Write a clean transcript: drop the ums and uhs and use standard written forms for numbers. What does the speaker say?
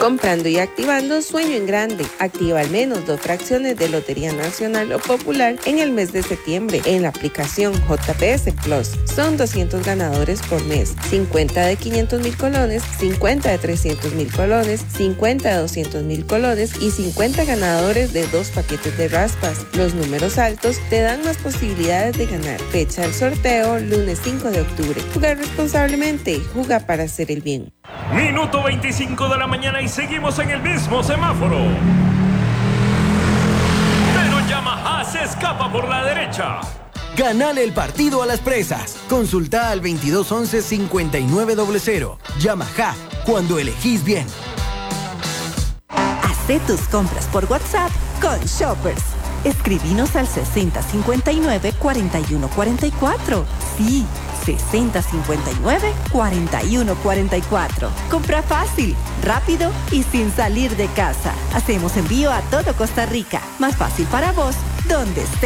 Comprando y activando Sueño en Grande. Activa al menos 2 fracciones de Lotería Nacional o Popular en el mes de septiembre en la aplicación JPS Plus. Son 200 ganadores por mes. 50 de 500,000 colones, 50 de 300,000 colones, 50 de 200,000 colones y 50 ganadores de 2 paquetes de raspas. Los números altos te dan más posibilidades de ganar. Fecha del sorteo, lunes 5 de octubre. Jugar responsablemente. Juega para hacer el bien. Minuto 25 de la mañana y seguimos en el mismo semáforo. Pero Yamaha se escapa por la derecha. Ganale el partido a las presas. Consulta al 2211-5900. Yamaha, cuando elegís bien. Hacé tus compras por WhatsApp con Shoppers. Escribinos al 6059-4144. Sí, 6059-4144. Compra fácil, rápido y sin salir de casa. Hacemos envío a todo Costa Rica. Más fácil para vos, donde estés.